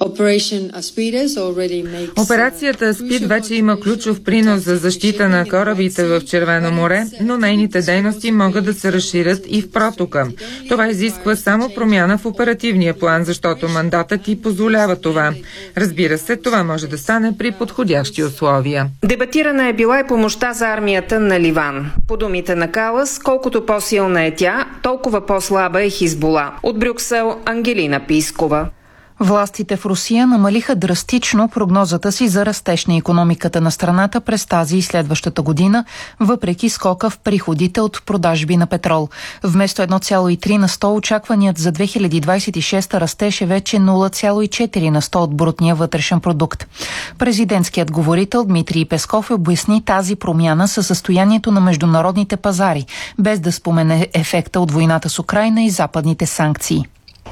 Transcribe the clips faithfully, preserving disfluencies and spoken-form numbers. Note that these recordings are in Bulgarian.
Операцията Аспид вече има ключов принос за защита на корабите в Червено море, но нейните дейности могат да се разширят и в протока. Това изисква само промяна в оперативния план, защото мандатът и позволява това. Разбира се, това може да стане при подходящи условия. Дебатирана е била и помощта за армията на Ливан. По думите на Калас, колкото по-силна е тя, толкова по-слаба е Хизбула. От Брюксел, Ангелина Пискова. Властите в Русия намалиха драстично прогнозата си за растеж на икономиката на страната през тази и следващата година, въпреки скока в приходите от продажби на петрол. Вместо едно цяло и три на сто, очакваният за две хиляди двадесет и шеста растеж е вече нула цяло и четири на сто от брутния вътрешен продукт. Президентският говорител Дмитрий Песков обясни тази промяна със състоянието на международните пазари, без да спомене ефекта от войната с Украйна и западните санкции.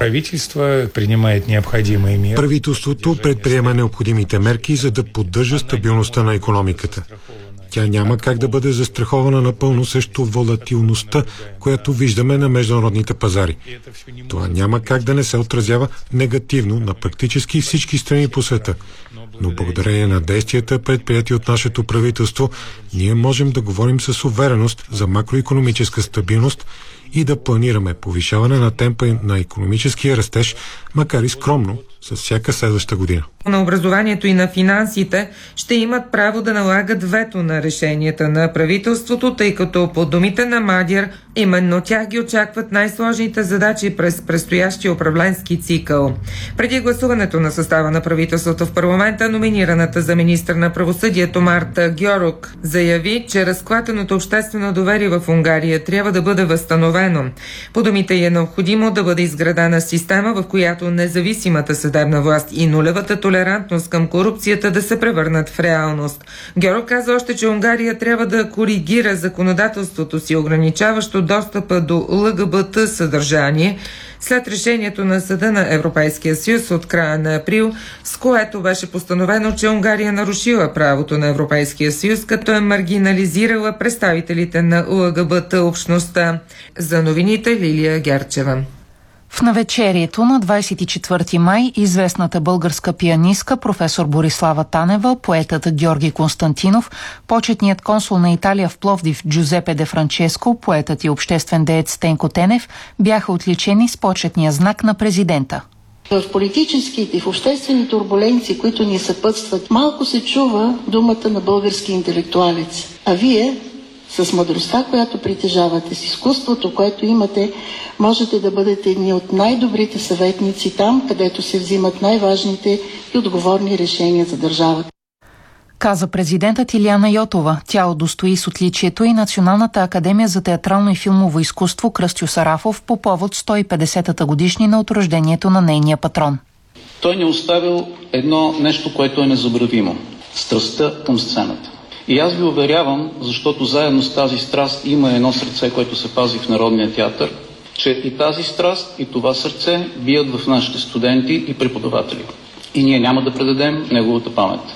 Правителството предприема необходимите мерки, за да поддържа стабилността на икономиката. Тя няма как да бъде застрахована напълно срещу волатилността, която виждаме на международните пазари. Това няма как да не се отразява негативно на практически всички страни по света. Но благодарение на действията, предприяти от нашето правителство, ние можем да говорим с увереност за макроикономическа стабилност и да планираме повишаване на темпа на икономическия растеж, макар и скромно, с всяка следваща година. На образованието и на финансите ще имат право да налагат вето на решенията на правителството, тъй като по думите на Мадяр, именно тях ги очакват най-сложните задачи през предстоящия управленски цикъл. Преди гласуването на състава на правителството в парламента, номинираната за министър на правосъдието Марта Гьорук заяви, че разклатеното обществено доверие в Унгария трябва да бъде възстановено. По думите й е необходимо да бъде изградена система, в която независимата съдебна власт и нулевата толерантност към корупцията да се превърнат в реалност. Гьорук каза още, че Унгария трябва да коригира законодателството си, ограничаващо достъпа до ЛГБТ съдържание, след решението на Съда на Европейския съюз от края на април, с което беше постановено, че Унгария нарушила правото на Европейския съюз, като е маргинализирала представителите на ЛГБТ общността. За новините Лилия Герчева. В навечерието на двадесет и четвърти май известната българска пианистка професор Борислава Танева, поетът Георги Константинов, почетният консул на Италия в Пловдив Джузепе де Франческо, поетът и обществен деец Стенко Тенев бяха отличени с почетния знак на президента. В политическите и в обществени турбуленции, които ни съпътстват, малко се чува думата на български интелектуалец. А вие, с мъдростта, която притежавате, с изкуството, което имате, можете да бъдете едни от най-добрите съветници там, където се взимат най-важните и отговорни решения за държавата. Каза президентът Илияна Йотова. Тя удостои с отличието и Националната академия за театрално и филмово изкуство Кръстю Сарафов по повод сто и петдесетата годишнина от рождението на нейния патрон. Той ни оставил едно нещо, което е незабравимо – страстта към сцената. И аз ви уверявам, защото заедно с тази страст има едно сърце, което се пази в Народния театър, че и тази страст, и това сърце бият в нашите студенти и преподаватели. И ние няма да предадем неговата памет.